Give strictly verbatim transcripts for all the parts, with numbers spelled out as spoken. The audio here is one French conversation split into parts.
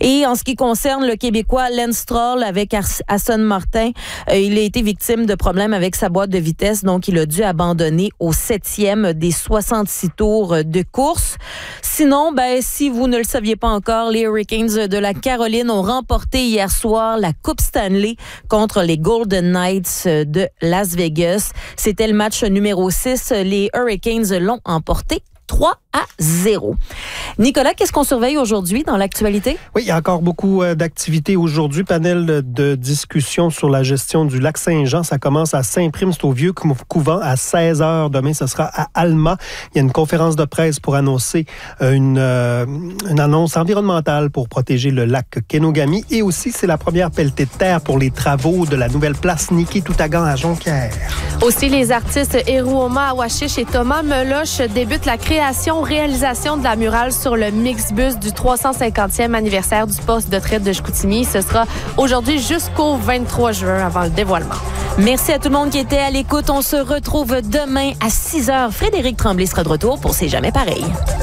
Et en ce qui concerne le Québécois Lance Stroll avec Aston Martin, euh, il a été victime de problèmes avec sa boîte de vitesse, donc il a dû abandonner au septième des soixante-six tours de course. Sinon, ben, si vous ne le saviez pas encore, les Hurricanes de la Caroline ont remporté hier soir la Coupe Stanley contre les Golden Knights de Las Vegas. C'était le match numéro six. Les Hurricanes l'ont emporté trois à zéro. Nicolas, qu'est-ce qu'on surveille aujourd'hui dans l'actualité? Oui, il y a encore beaucoup d'activités aujourd'hui. Panel de discussion sur la gestion du lac Saint-Jean. Ça commence à Saint-Prime, c'est au Vieux-Couvent à seize heures. Demain, ce sera à Alma. Il y a une conférence de presse pour annoncer une, euh, une annonce environnementale pour protéger le lac Kenogami. Et aussi, c'est la première pelletée de terre pour les travaux de la nouvelle place Niki Toutagan à Jonquière. Aussi, les artistes Eruoma Awashish et Thomas Meloche débutent la création réalisation de la murale sur le Mixbus du trois cent cinquantième anniversaire du poste de traite de Chicoutimi. Ce sera aujourd'hui jusqu'au vingt-trois juin avant le dévoilement. Merci à tout le monde qui était à l'écoute. On se retrouve demain à six heures. Frédéric Tremblay sera de retour pour C'est jamais pareil.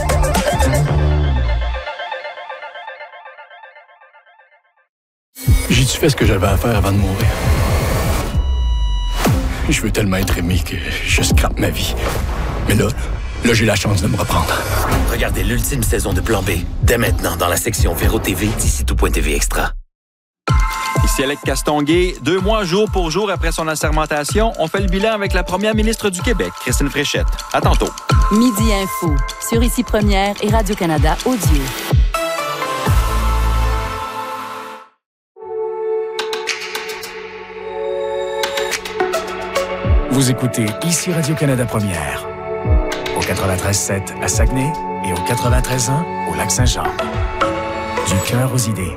J'ai-tu fait ce que j'avais à faire avant de mourir? Je veux tellement être aimé que je scrape ma vie. Mais là... Là, j'ai la chance de me reprendre. Regardez l'ultime saison de Plan B, dès maintenant dans la section Véro T V d'ici tout point T V Extra. Ici Alec Castonguay. Deux mois jour pour jour après son assermentation, on fait le bilan avec la première ministre du Québec, Christine Fréchette. À tantôt. Midi Info, sur Ici Première et Radio-Canada Audio. Vous écoutez Ici Radio-Canada Première. Au quatre-vingt-treize sept à Saguenay et au quatre-vingt-treize un au Lac-Saint-Jean. Du cœur aux idées.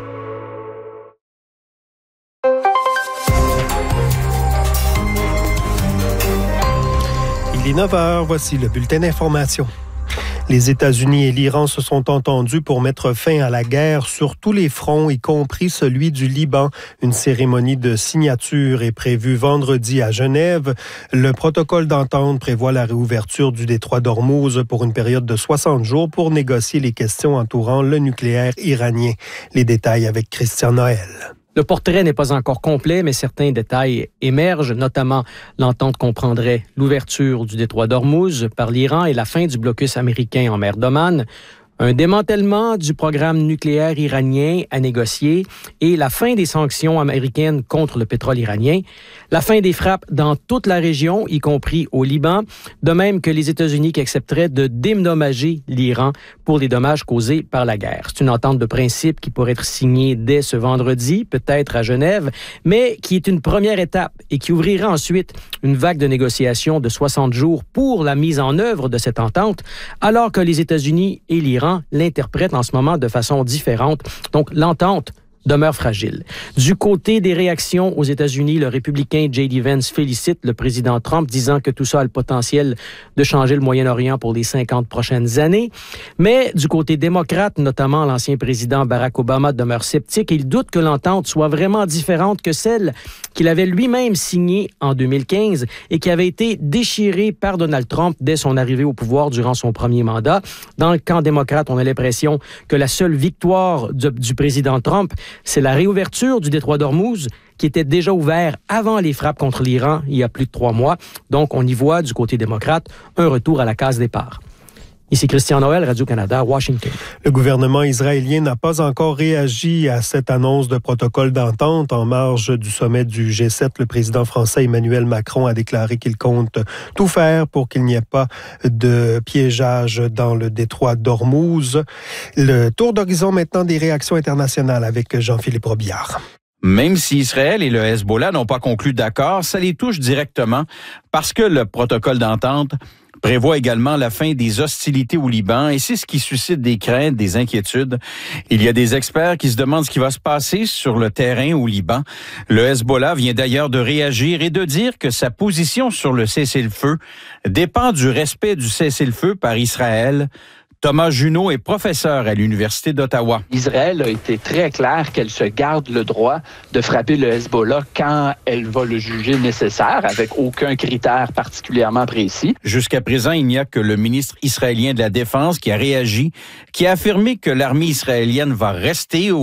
Il est neuf heures, voici le bulletin d'information. Les États-Unis et l'Iran se sont entendus pour mettre fin à la guerre sur tous les fronts, y compris celui du Liban. Une cérémonie de signature est prévue vendredi à Genève. Le protocole d'entente prévoit la réouverture du détroit d'Ormuz pour une période de soixante jours pour négocier les questions entourant le nucléaire iranien. Les détails avec Christian Noël. Le portrait n'est pas encore complet, mais certains détails émergent, notamment l'entente comprendrait l'ouverture du détroit d'Ormuz par l'Iran et la fin du blocus américain en mer d'Oman, un démantèlement du programme nucléaire iranien à négocier et la fin des sanctions américaines contre le pétrole iranien, la fin des frappes dans toute la région, y compris au Liban, de même que les États-Unis qui accepteraient de dédommager l'Iran pour les dommages causés par la guerre. C'est une entente de principe qui pourrait être signée dès ce vendredi, peut-être à Genève, mais qui est une première étape et qui ouvrira ensuite une vague de négociations de soixante jours pour la mise en œuvre de cette entente, alors que les États-Unis et l'Iran l'interprètent en ce moment de façon différente. Donc, l'entente demeure fragile. Du côté des réactions aux États-Unis, le républicain J D Vance félicite le président Trump, disant que tout ça a le potentiel de changer le Moyen-Orient pour les cinquante prochaines années. Mais du côté démocrate, notamment l'ancien président Barack Obama demeure sceptique. Il doute que l'entente soit vraiment différente que celle qu'il avait lui-même signée en deux mille quinze et qui avait été déchirée par Donald Trump dès son arrivée au pouvoir durant son premier mandat. Dans le camp démocrate, on a l'impression que la seule victoire du, du président Trump, c'est la réouverture du détroit d'Ormuz qui était déjà ouvert avant les frappes contre l'Iran il y a plus de trois mois. Donc, on y voit du côté démocrate un retour à la case départ. Ici Christian Noël, Radio-Canada, Washington. Le gouvernement israélien n'a pas encore réagi à cette annonce de protocole d'entente en marge du sommet du G sept. Le président français Emmanuel Macron a déclaré qu'il compte tout faire pour qu'il n'y ait pas de piégeage dans le détroit d'Ormuz. Le tour d'horizon maintenant des réactions internationales avec Jean-Philippe Robillard. Même si Israël et le Hezbollah n'ont pas conclu d'accord, ça les touche directement parce que le protocole d'entente prévoit également la fin des hostilités au Liban et c'est ce qui suscite des craintes, des inquiétudes. Il y a des experts qui se demandent ce qui va se passer sur le terrain au Liban. Le Hezbollah vient d'ailleurs de réagir et de dire que sa position sur le cessez-le-feu dépend du respect du cessez-le-feu par Israël. Thomas Junot est professeur à l'Université d'Ottawa. Israël a été très clair qu'elle se garde le droit de frapper le Hezbollah quand elle va le juger nécessaire, avec aucun critère particulièrement précis. Jusqu'à présent, il n'y a que le ministre israélien de la Défense qui a réagi, qui a affirmé que l'armée israélienne va rester au